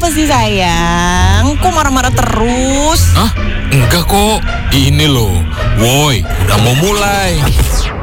apa sih sayang? Kok marah-marah terus? Hah? Enggak kok. Ini loh, woi, udah mau mulai.